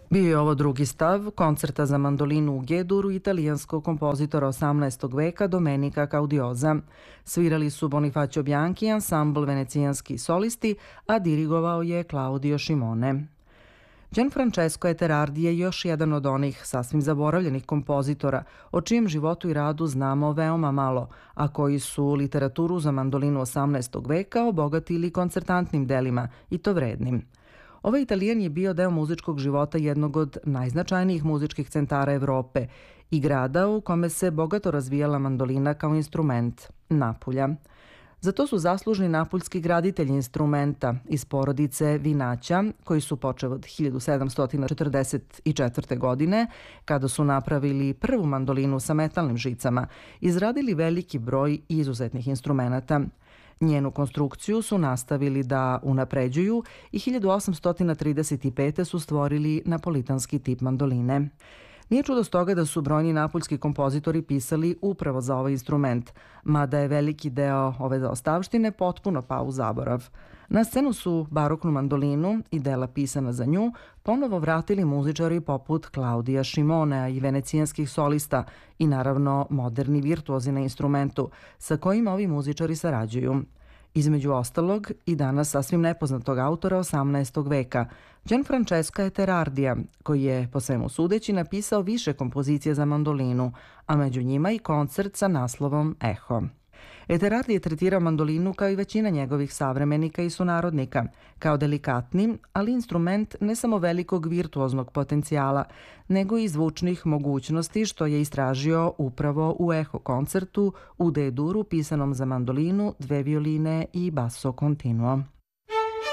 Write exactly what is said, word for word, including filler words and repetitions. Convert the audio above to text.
Bio je ovo drugi stav koncerta za mandolinu u G-duru italijanskog kompozitora osamnaestog veka Domenica Caudiosa. Svirali su Bonifacio Bianchi i ansambl Venecijanski solisti, a dirigovao je Claudio Scimone. Gianfrancesco Eterardi je još jedan od onih sasvim zaboravljenih kompozitora, o čijem životu i radu znamo veoma malo, a koji su literaturu za mandolinu osamnaestog veka obogatili koncertantnim delima, i to vrednim. Ovaj Italijan je bio deo muzičkog života jednog od najznačajnijih muzičkih centara Evrope i grada u kome se bogato razvijala mandolina kao instrument, Napulja. Za to su zaslužni napuljski graditelji instrumenta iz porodice Vinaća, koji su počeo od hiljadu sedamsto četrdeset četvrte. godine, kada su napravili prvu mandolinu sa metalnim žicama, izradili veliki broj izuzetnih instrumenata. Njenu konstrukciju su nastavili da unapređuju i hiljadu osamsto trideset pete. su stvorili napolitanski tip mandoline. Nije čudo stoga da su brojni napuljski kompozitori pisali upravo za ovaj instrument, mada je veliki deo ove zaostavštine potpuno pao u zaborav. Na scenu su baroknu mandolinu i dela pisana za nju ponovo vratili muzičari poput Claudia Scimonea i venecijanskih solista i naravno moderni virtuozi na instrumentu sa kojima ovi muzičari sarađuju. Između ostalog i danas sasvim nepoznatog autora osamnaestog veka, Gianfrancesca Eterardija, koji je, po svemu sudeći, napisao više kompozicija za mandolinu, a među njima i koncert sa naslovom Eho. Eterardi je tretirao mandolinu kao i većina njegovih savremenika i sunarodnika, kao delikatni, ali instrument ne samo velikog virtuoznog potencijala, nego i zvučnih mogućnosti, što je istražio upravo u Eho koncertu u D-duru pisanom za mandolinu, dve violine i basso continuo.